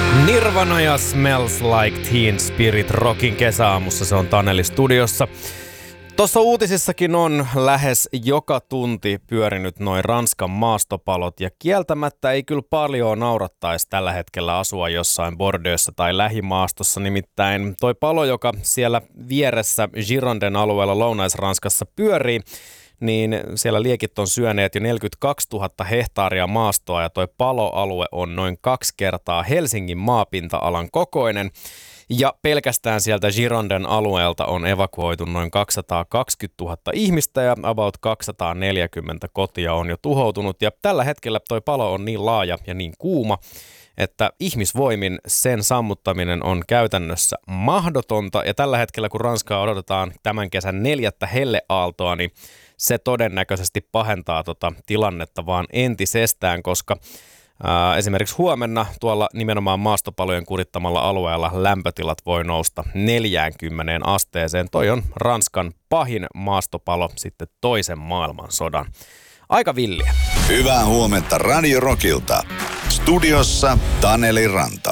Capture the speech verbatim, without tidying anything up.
Nirvana ja Smells Like Teen Spirit rockin kesäaamussa, se on Taneli studiossa. Tuossa uutisissakin on lähes joka tunti pyörinyt noin Ranskan maastopalot ja kieltämättä ei kyllä paljon naurattaisi tällä hetkellä asua jossain Bordeauxssa tai lähimaastossa. Nimittäin toi palo, joka siellä vieressä Gironden alueella Lounais-Ranskassa pyörii, niin siellä liekit on syöneet jo neljäkymmentäkaksituhatta hehtaaria maastoa ja toi paloalue on noin kaksi kertaa Helsingin maapinta-alan kokoinen. Ja pelkästään sieltä Gironden alueelta on evakuoitu noin kaksisataakaksikymmentätuhatta ihmistä ja about kaksisataaneljäkymmentä kotia on jo tuhoutunut. Ja tällä hetkellä toi palo on niin laaja ja niin kuuma, että ihmisvoimin sen sammuttaminen on käytännössä mahdotonta. Ja tällä hetkellä, kun Ranskaa odotetaan tämän kesän neljättä helleaaltoa, niin se todennäköisesti pahentaa tota tilannetta vaan entisestään, koska ää, esimerkiksi huomenna tuolla nimenomaan maastopalojen kurittamalla alueella lämpötilat voi nousta neljäänkymmeneen asteeseen. Toi on Ranskan pahin maastopalo sitten toisen maailmansodan. Aika villiä. Hyvää huomenta Radio Rockilta. Studiossa Taneli Ranta.